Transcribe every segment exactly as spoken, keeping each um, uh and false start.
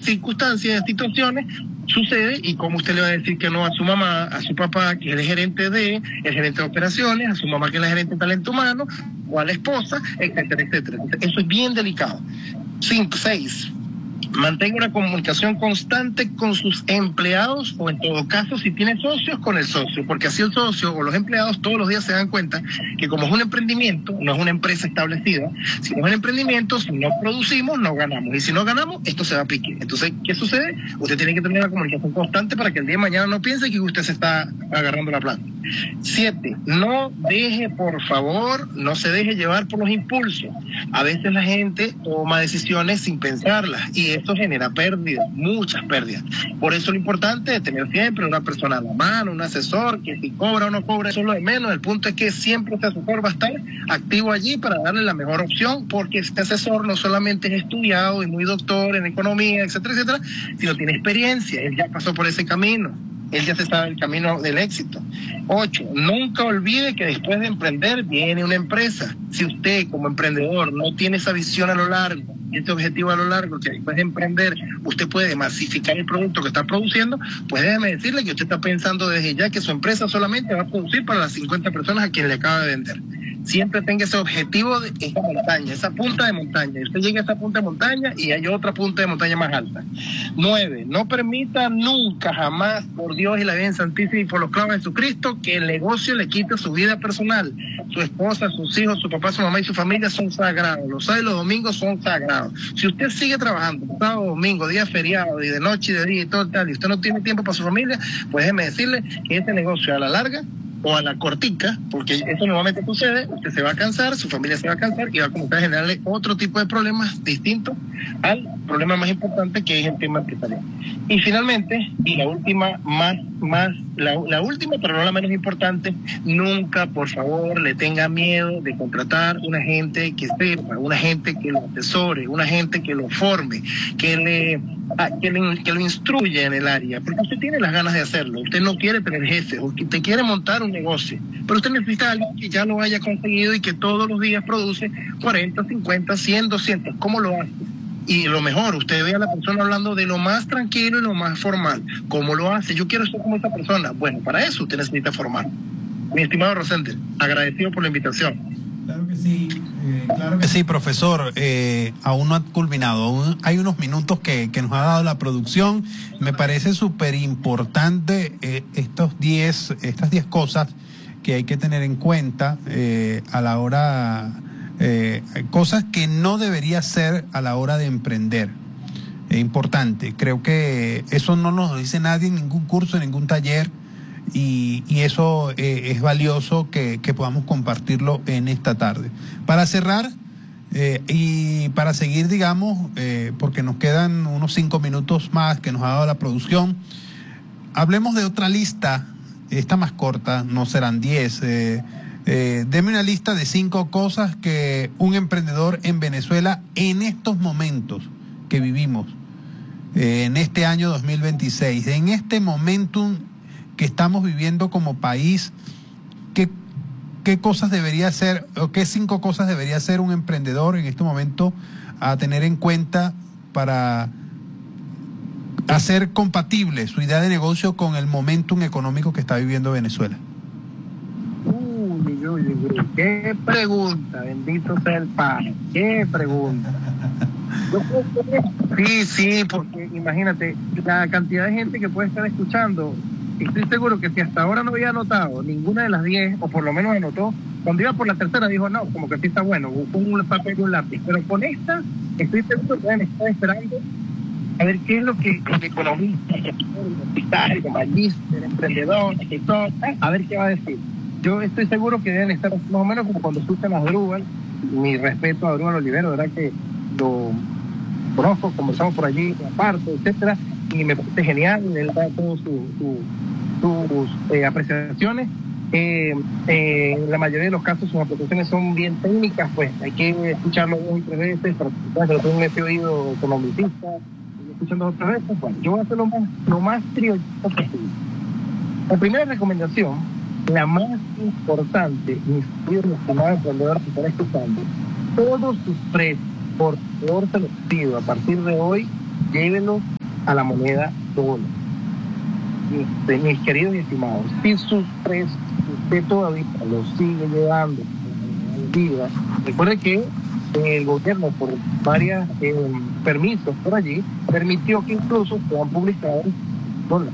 circunstancias, situaciones, sucede, y cómo usted le va a decir que no a su mamá, a su papá, que es el gerente de, el gerente de operaciones, a su mamá, que es la gerente de talento humano, o a la esposa, etcétera, etcétera. Entonces, eso es bien delicado. Cinco, seis. Mantenga una comunicación constante con sus empleados, o en todo caso, si tiene socios, con el socio, porque así el socio o los empleados todos los días se dan cuenta que como es un emprendimiento, no es una empresa establecida, si no es un emprendimiento, si no producimos, no ganamos, y si no ganamos, esto se va a pique. Entonces, ¿qué sucede? Usted tiene que tener una comunicación constante para que el día de mañana no piense que usted se está agarrando la plata. Siete, no deje, por favor, no se deje llevar por los impulsos. A veces la gente toma decisiones sin pensarlas, y esto genera pérdidas, muchas pérdidas. Por eso lo importante es tener siempre una persona a la mano, un asesor, que si cobra o no cobra, eso es lo de menos. El punto es que siempre este asesor va a estar activo allí para darle la mejor opción, porque este asesor no solamente es estudiado y muy doctor en economía, etcétera, etcétera, sino tiene experiencia, él ya pasó por ese camino. Él ya se sabe el camino del éxito. Ocho, nunca olvide que después de emprender viene una empresa. Si usted como emprendedor no tiene esa visión a lo largo, este objetivo a lo largo, que después de emprender usted puede masificar el producto que está produciendo, pues déjeme decirle que usted está pensando desde ya que su empresa solamente va a producir para las cincuenta personas a quien le acaba de vender. Siempre tenga ese objetivo de esa montaña, esa punta de montaña. Usted llega a esa punta de montaña y hay otra punta de montaña más alta. Nueve, no permita nunca, jamás, por Dios y la Virgen Santísima y por los clavos de Jesucristo, que el negocio le quite su vida personal. Su esposa, sus hijos, su papá, su mamá y su familia son sagrados. Los sábados y los domingos son sagrados. Si usted sigue trabajando sábado, domingo, día feriado, y de noche y de día y todo tal, y usted no tiene tiempo para su familia, pues déjeme decirle que este negocio a la larga o a la cortica, porque eso normalmente sucede, usted se va a cansar, su familia se va a cansar y va a comenzar a generarle otro tipo de problemas distintos al problema más importante, que es el tema empresarial. Y finalmente, y la última, más, más, la, la última, pero no la menos importante, nunca, por favor, le tenga miedo de contratar una gente que sepa, una gente que lo asesore, una gente que lo forme, que le, a, que, le, que lo instruya en el área, porque usted tiene las ganas de hacerlo, usted no quiere tener jefe, usted quiere montar un negocio, pero usted necesita a alguien que ya lo haya conseguido y que todos los días produce cuarenta, cincuenta, cien, doscientos. ¿Cómo lo hace? Y lo mejor, usted ve a la persona hablando de lo más tranquilo y lo más formal. ¿Cómo lo hace? Yo quiero ser como esa persona. Bueno, para eso usted necesita formar. Mi estimado Rosender, agradecido por la invitación. Claro que sí, eh, claro que sí, profesor. Eh, aún no ha culminado, aún hay unos minutos que, que nos ha dado la producción. Me parece súper importante eh, estos diez, estas diez cosas que hay que tener en cuenta eh, a la hora, eh, cosas que no debería ser a la hora de emprender. Es importante. Creo que eso no nos lo dice nadie en ningún curso, en ningún taller. Y, y eso eh, es valioso que, que podamos compartirlo en esta tarde. Para cerrar eh, y para seguir, digamos, eh, porque nos quedan unos cinco minutos más que nos ha dado la producción, hablemos de otra lista, esta más corta, no serán diez. Eh, eh, deme una lista de cinco cosas que un emprendedor en Venezuela en estos momentos que vivimos, eh, en este año dos mil veintiséis, en este momentum que estamos viviendo como país, ¿qué, qué cosas debería hacer, o qué cinco cosas debería hacer un emprendedor en este momento a tener en cuenta para hacer compatible su idea de negocio con el momentum económico que está viviendo Venezuela? Uy, uy, uy, qué pregunta, bendito sea el Padre, qué pregunta. Yo creo que sí, sí, porque imagínate la cantidad de gente que puede estar escuchando. Estoy seguro que si hasta ahora no había anotado ninguna de las diez, o por lo menos anotó, cuando iba por la tercera dijo, no, como que sí está bueno, buscó un papel y un lápiz. Pero con esta, estoy seguro que deben estar esperando a ver qué es lo que el economista, el universitario, magíster, emprendedor, escritor, a ver qué va a decir. Yo estoy seguro que deben estar más o menos como cuando escuchan a Adrúbal. Mi respeto a Adrúbal Olivero, verdad que lo conozco, conversamos por allí, aparte, etcétera, y me parece genial, él da todas su, su, sus eh, apreciaciones. Eh, eh, en la mayoría de los casos sus apreciaciones son bien técnicas, pues hay que escucharlo dos y tres veces para que lo tenga ese oído economicista, y escuchando otras veces. Bueno, yo voy a hacer lo más, lo más triollito posible. La primera recomendación, la más importante, mis queridos estimados emprendedores que están escuchando, todos sus precios, por favor se los pido, a partir de hoy, llévenlos a la moneda dólar. Mis, mis queridos y estimados, si sus precios, usted todavía lo sigue llevando en vida, recuerde que el gobierno, por varios eh, permisos por allí, permitió que incluso puedan publicar dólares.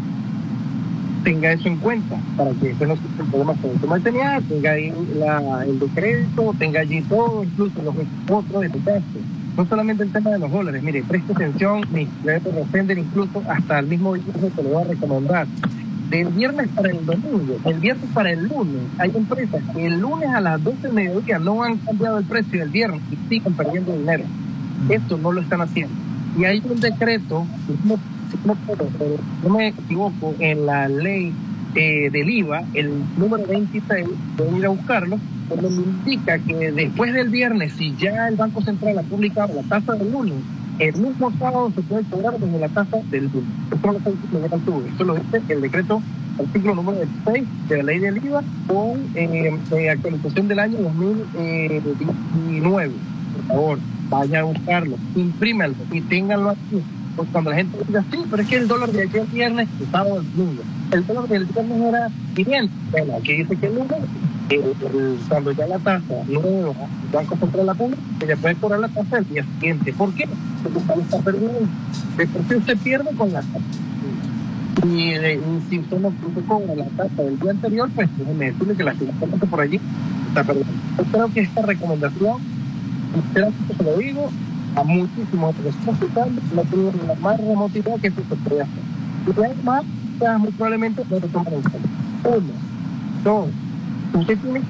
Tenga eso en cuenta para que usted no se problema con el tema de tenía, tenga ahí la, el decreto, tenga allí todo, incluso los otros de tu caso. No solamente el tema de los dólares, mire, preste atención, mis clientes ofenden incluso hasta el mismo día que te lo voy a recomendar. Del viernes para el domingo, el viernes para el lunes, hay empresas que el lunes a las doce del mediodía no han cambiado el precio del viernes y siguen perdiendo dinero. Esto no lo están haciendo. Y hay un decreto, si no, si no, si no me equivoco, en la ley eh, del I V A, el número veintiséis, pueden ir a buscarlo, donde me indica que después del viernes, si ya el Banco Central ha publicado la tasa del lunes, el mismo sábado se puede cobrar desde la tasa del lunes. Esto no lo está diciendo el altuve, esto lo dice el decreto, artículo número veintiséis de la ley del I V A, con eh, eh, actualización del año dos mil diecinueve. Por favor, vaya a buscarlo, imprímanlo y ténganlo aquí. Pues cuando la gente diga, sí, pero es que el dólar de ayer viernes, el sábado el lunes. El dólar del viernes era quinientos. Bueno, aquí dice que el lunes, el, el, cuando ya la tasa nueva, el Banco Central la publica, se puede cobrar la tasa del día siguiente. ¿Por qué? Porque usted está perdiendo. De por sí usted pierde con la tasa. Y, de, y si usted no usted cobra la tasa del día anterior, pues déjeme decirle que la financiamiento por allí está perdiendo. Yo creo que esta recomendación, sinceramente se lo digo, a muchísimos otros hospitales no tienen la más remota idea que eso se puede hacer. Y hay más, ya muy probablemente no lo toman en cuenta. Uno, dos, usted tiene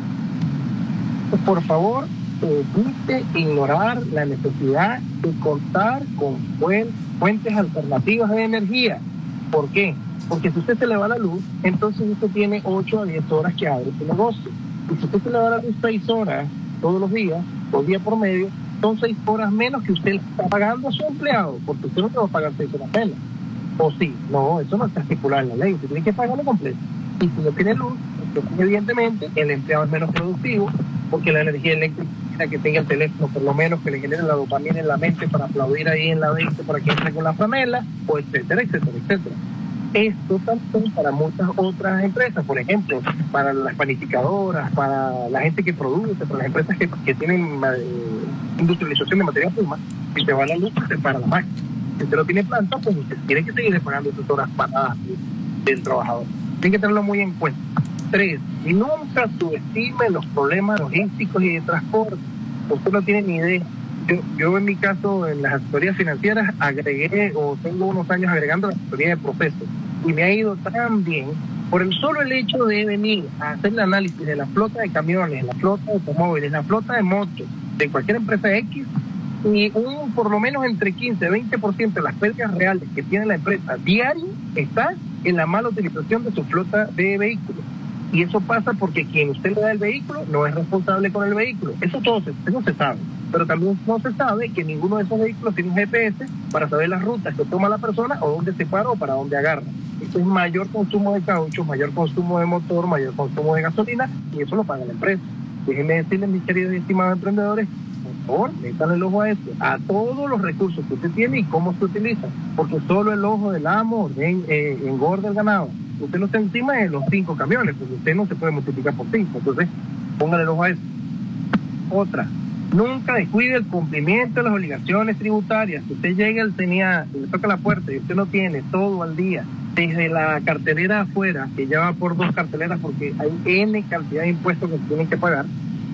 que, por favor, evite ignorar la necesidad de contar con fuentes alternativas de energía. ¿Por qué? Porque si usted se le va la luz, entonces usted tiene ocho a diez horas que abre su negocio. Y si usted se le va la luz seis horas todos los días, dos días por medio, son seis horas menos que usted está pagando a su empleado, porque usted no te va a pagar seis horas menos. O sí, no, eso no está estipulado en la ley, usted tiene que pagarlo completo. Y si no tiene luz, entonces evidentemente el empleado es menos productivo, porque la energía eléctrica que tenga el teléfono, por lo menos que le genere la dopamina en la mente para aplaudir ahí en la veinte para que entre con la franela, o etcétera, etcétera, etcétera. Esto también para muchas otras empresas, por ejemplo, para las panificadoras, para la gente que produce, para las empresas que, que tienen eh, industrialización de materia prima, si se va la luz, se para la máquina. Si usted no tiene planta, pues usted tiene que seguir pagando esas horas paradas del trabajador. Tiene que tenerlo muy en cuenta. Tres, nunca subestime los problemas logísticos y de transporte. Usted no tiene ni idea. Yo, yo en mi caso, en las asesorías financieras, agregué, o tengo unos años agregando la asesoría de procesos, y me ha ido tan bien por el solo el hecho de venir a hacer el análisis de la flota de camiones, la flota de automóviles, la flota de motos, de cualquier empresa X, y un por lo menos entre quince y veinte por ciento de las pérdidas reales que tiene la empresa diario está en la mala utilización de su flota de vehículos. Y eso pasa porque quien usted le da el vehículo no es responsable con el vehículo. Eso todo se, eso se sabe. Pero también no se sabe que ninguno de esos vehículos tiene un G P S para saber las rutas que toma la persona o dónde se para o para dónde agarra. Eso es mayor consumo de caucho, mayor consumo de motor, mayor consumo de gasolina, y eso lo paga la empresa. Déjenme decirles, mis queridos y estimados emprendedores, por favor, métanle el ojo a esto, a todos los recursos que usted tiene y cómo se utilizan, porque solo el ojo del amo en, eh, engorda el ganado. Usted no está encima de los cinco camiones, porque usted no se puede multiplicar por cinco. Entonces, póngale el ojo a eso. Otra, nunca descuide el cumplimiento de las obligaciones tributarias. Si usted llega al tenía y le toca la puerta y usted no tiene todo al día, desde la cartelera afuera, que ya va por dos carteleras porque hay N cantidad de impuestos que se tienen que pagar.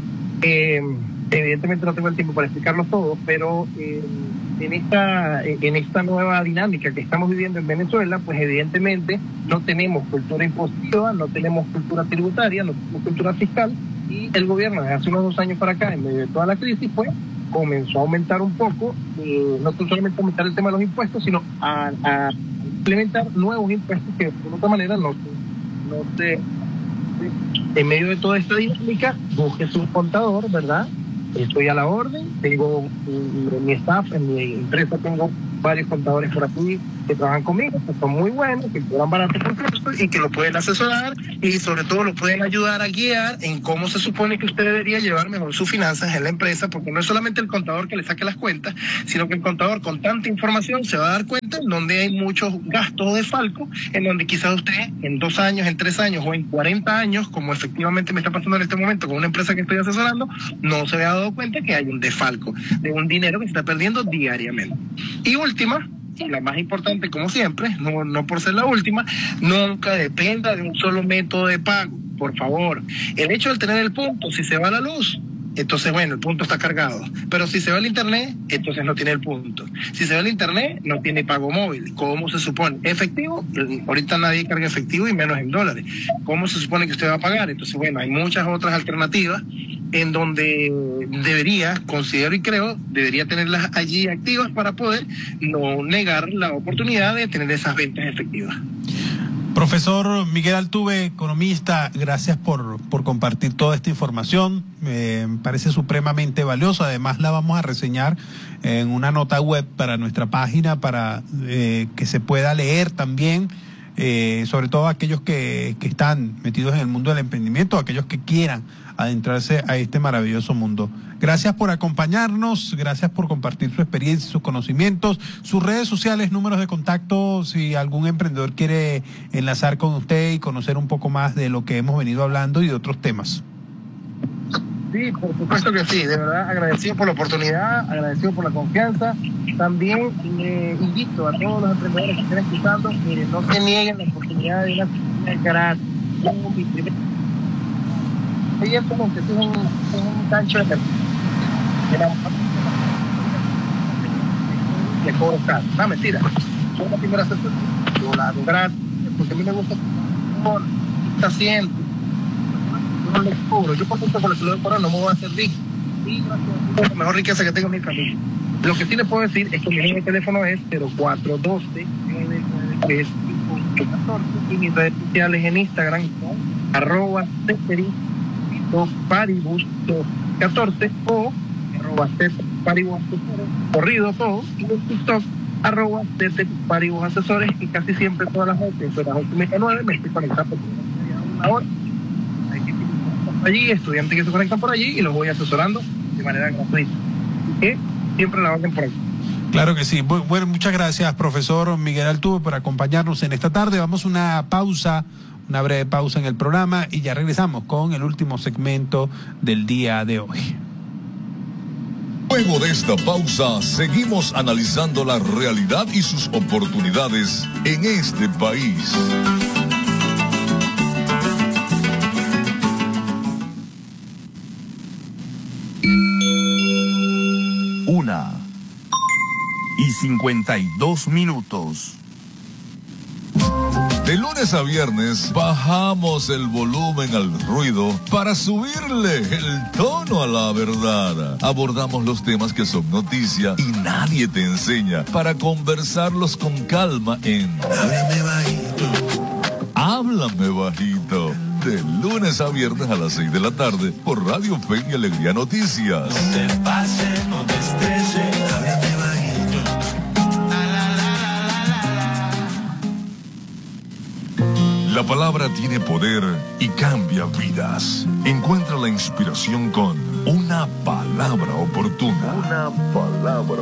Eh, evidentemente no tengo el tiempo para explicarlos todos, pero eh, en esta en esta nueva dinámica que estamos viviendo en Venezuela, pues evidentemente no tenemos cultura impositiva, no tenemos cultura tributaria, no tenemos cultura fiscal, y el gobierno desde hace unos dos años para acá, en medio de toda la crisis, pues comenzó a aumentar un poco, eh, no solamente aumentar el tema de los impuestos, sino a, a implementar nuevos impuestos que de otra manera no, no se... En medio de toda esta dinámica, busque un contador, ¿verdad? Estoy a la orden, tengo en mi staff, en mi empresa tengo varios contadores por aquí, que trabajan conmigo, que son muy buenos, que cobran barato por curso y que lo pueden asesorar y sobre todo lo pueden ayudar a guiar en cómo se supone que usted debería llevar mejor sus finanzas en la empresa, porque no es solamente el contador que le saque las cuentas, sino que el contador con tanta información se va a dar cuenta en donde hay muchos gastos de falco, en donde quizás usted en dos años, en tres años o en cuarenta años, como efectivamente me está pasando en este momento con una empresa que estoy asesorando, no se había dado cuenta que hay un desfalco de un dinero que se está perdiendo diariamente. Y última, y la más importante como siempre, no, no por ser la última, nunca dependa de un solo método de pago, por favor. El hecho de tener el punto, si se va la luz, entonces bueno, el punto está cargado, pero si se va el internet, entonces no tiene el punto. Si se va el internet, no tiene pago móvil. ¿Cómo se supone? Efectivo, ahorita nadie carga efectivo y menos en dólares. ¿Cómo se supone que usted va a pagar? Entonces bueno, hay muchas otras alternativas en donde debería, considero y creo, debería tenerlas allí activas para poder no negar la oportunidad de tener esas ventas efectivas. Profesor Miguel Altuve, economista, gracias por, por compartir toda esta información. Eh, me parece supremamente valiosa. Además, la vamos a reseñar en una nota web para nuestra página para eh, que se pueda leer también, eh, sobre todo aquellos que, que están metidos en el mundo del emprendimiento, aquellos que quieran adentrarse a este maravilloso mundo. Gracias por acompañarnos, gracias por compartir su experiencia, sus conocimientos, sus redes sociales, números de contacto, si algún emprendedor quiere enlazar con usted y conocer un poco más de lo que hemos venido hablando y de otros temas. Sí, por supuesto que sí, de verdad agradecido por la oportunidad, agradecido por la confianza. También eh, invito a todos los emprendedores que estén escuchando, miren, no se nieguen la oportunidad de una oficina de carácter. Evidentemente, esto es un, es un gancho de mercado. Le cobro caro. No, mentira. Yo la primera sesión, yo la hago gratis, porque a mí me gusta por está haciendo. Yo no le cobro. Yo por ejemplo, con el celular por ahora no me voy a hacer rico. Y la mejor riqueza que tengo en mi familia. Lo que sí le puedo decir es que mi número de teléfono es cero cuatro uno dos, nueve nueve tres, cinco ocho uno cuatro y mis redes sociales en Instagram son arroba paribus catorce o arroba paribus corrido todo, y en TikTok arroba paribus asesores, y casi siempre todas las noches de las ocho y nueve me estoy conectando por una hora. Hay que por allí, estudiantes que se conectan por allí y los voy asesorando de manera gratuita. Así que siempre la orden por aquí. Claro que sí. Bueno, muchas gracias, profesor Miguel Altuve, por acompañarnos en esta tarde. Vamos a una pausa, una breve pausa en el programa y ya regresamos con el último segmento del día de hoy. Luego de esta pausa, seguimos analizando la realidad y sus oportunidades en este país. Una y cincuenta y dos minutos. De lunes a viernes bajamos el volumen al ruido para subirle el tono a la verdad. Abordamos los temas que son noticia y nadie te enseña para conversarlos con calma en Háblame Bajito. Háblame Bajito. De lunes a viernes a las seis de la tarde por Radio Fe y Alegría Noticias. No te pases, no te estreses. Háblame bajito. La palabra tiene poder y cambia vidas. Encuentra la inspiración con una palabra oportuna. Una palabra